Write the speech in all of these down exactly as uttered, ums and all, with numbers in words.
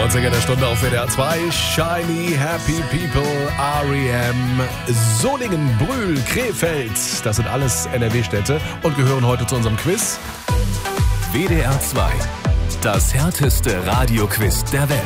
Sänger der Stunde auf W D R zwei, Shiny Happy People, R E M, Solingen, Brühl, Krefeld. Das sind alles N R W-Städte und gehören heute zu unserem Quiz. W D R zwei, das härteste Radioquiz der Welt.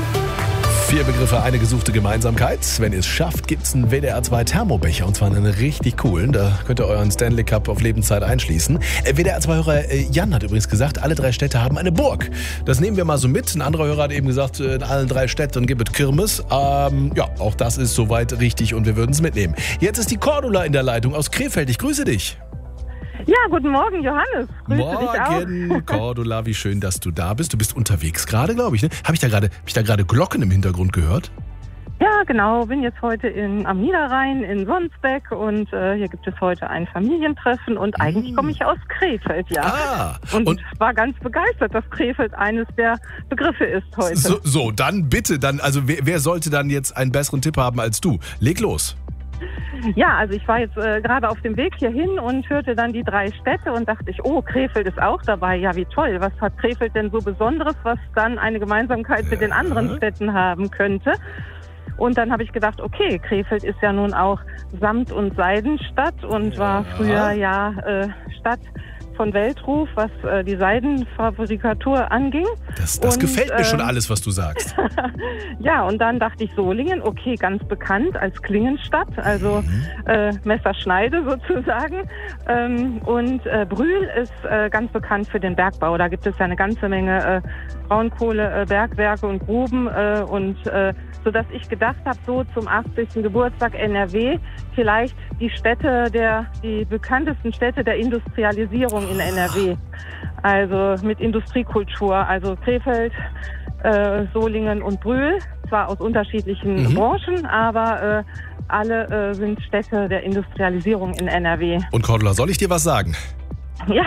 Vier Begriffe, eine gesuchte Gemeinsamkeit. Wenn ihr es schafft, gibt es einen W D R zwei Thermobecher und zwar einen richtig coolen. Da könnt ihr euren Stanley Cup auf Lebenszeit einschließen. Äh, W D R zwei-Hörer äh, Jan hat übrigens gesagt, alle drei Städte haben eine Burg. Das nehmen wir mal so mit. Ein anderer Hörer hat eben gesagt, äh, in allen drei Städten gibt es Kirmes. Ähm, ja, auch das ist soweit richtig und wir würden es mitnehmen. Jetzt ist die Cordula in der Leitung aus Krefeld. Ich grüße dich. Ja, guten Morgen, Johannes. Grüße Morgen, dich auch. Cordula, wie schön, dass du da bist. Du bist unterwegs gerade, glaube ich. Ne? Habe ich da gerade hab ich da gerade Glocken im Hintergrund gehört? Ja, genau. Bin jetzt heute in, am Niederrhein in Sonsbeck und äh, hier gibt es heute ein Familientreffen und mm. eigentlich komme ich aus Krefeld, ja. Ah, und, und war ganz begeistert, dass Krefeld eines der Begriffe ist heute. So, so dann bitte, dann, also wer, wer sollte dann jetzt einen besseren Tipp haben als du? Leg los. Ja, also ich war jetzt äh, gerade auf dem Weg hierhin und hörte dann die drei Städte und dachte ich, oh, Krefeld ist auch dabei. Ja, wie toll. Was hat Krefeld denn so Besonderes, was dann eine Gemeinsamkeit mit den anderen Städten haben könnte? Und dann habe ich gedacht, okay, Krefeld ist ja nun auch Samt- und Seidenstadt und ja. war früher ja äh, Stadt von Weltruf, was äh, die Seidenfabrikatur anging. Das, das und, gefällt mir äh, schon alles, was du sagst. Ja, und dann dachte ich Solingen, okay, ganz bekannt als Klingenstadt, also mhm. äh, Messerschneide sozusagen. Ähm, und äh, Brühl ist äh, ganz bekannt für den Bergbau. Da gibt es ja eine ganze Menge äh, Braunkohlebergwerke äh, und Gruben äh, und äh, sodass ich gedacht habe, so zum achtzigsten Geburtstag N R W, vielleicht die Städte der, die bekanntesten Städte der Industrialisierung in N R W. Also mit Industriekultur, also Krefeld, äh, Solingen und Brühl, zwar aus unterschiedlichen mhm. Branchen, aber äh, alle äh, sind Städte der Industrialisierung in N R W. Und Cordula, soll ich dir was sagen? Ja.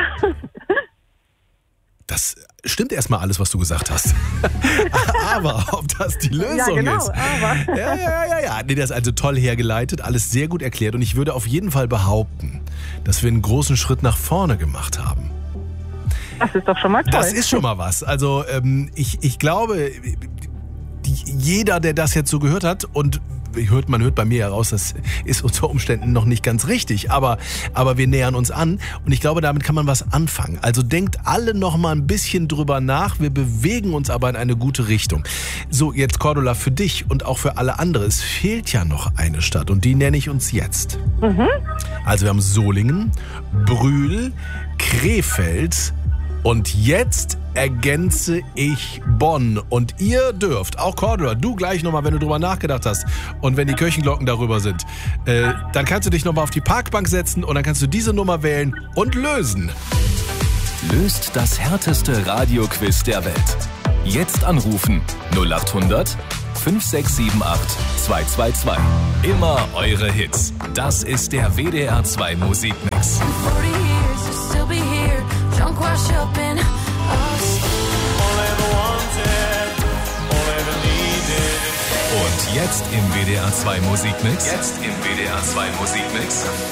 Das stimmt erstmal alles, was du gesagt hast. Aber ob das die Lösung ja, genau, ist. Aber. Ja, ja, ja, ja. Nee, das ist also toll hergeleitet, alles sehr gut erklärt. Und ich würde auf jeden Fall behaupten, dass wir einen großen Schritt nach vorne gemacht haben. Das ist doch schon mal toll. Das ist schon mal was. Also ähm, ich, ich glaube, die, jeder, der das jetzt so gehört hat und hört, man hört bei mir heraus, das ist unter Umständen noch nicht ganz richtig, aber, aber wir nähern uns an und ich glaube, damit kann man was anfangen. Also denkt alle noch mal ein bisschen drüber nach, wir bewegen uns aber in eine gute Richtung. So, jetzt Cordula, für dich und auch für alle anderen, es fehlt ja noch eine Stadt und die nenne ich uns jetzt. Mhm. Also wir haben Solingen, Brühl, Krefeld und jetzt ergänze ich Bonn. Und ihr dürft, auch Cordula, du gleich nochmal, wenn du drüber nachgedacht hast und wenn die Kirchenglocken darüber sind, äh, dann kannst du dich nochmal auf die Parkbank setzen und dann kannst du diese Nummer wählen und lösen. Löst das härteste Radioquiz der Welt. Jetzt anrufen null acht hundert fünf sechs sieben acht zwei zwei zwei. Immer eure Hits. Das ist der W D R zwei Musikmix. Drunk, wash up in us. Und jetzt im W D R zwei Musikmix. Jetzt im W D R zwei Musikmix.